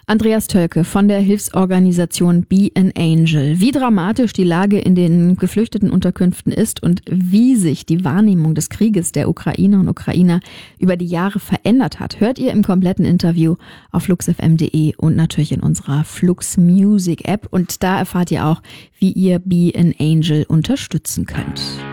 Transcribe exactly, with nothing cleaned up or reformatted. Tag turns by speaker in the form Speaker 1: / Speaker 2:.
Speaker 1: Andreas Tölke von der Hilfsorganisation Be an Angel. Wie dramatisch die Lage in den Geflüchtetenunterkünften ist und wie sich die Wahrnehmung des Krieges der Ukrainerinnen und Ukrainer über die Jahre verändert hat, hört ihr im kompletten Interview auf flux f m punkt de und natürlich in unserer Flux Music App. Und da erfahrt ihr auch, wie ihr Be an Angel unterstützen könnt.